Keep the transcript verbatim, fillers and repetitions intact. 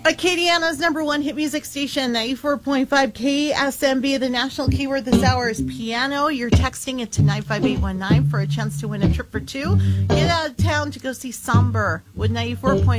Acadiana's number one hit music station, ninety-four point five K S M B. The national keyword this hour is piano. You're texting it to nine five eight one nine for a chance to win a trip for two. Get out of town to go see Somber with ninety-four point five.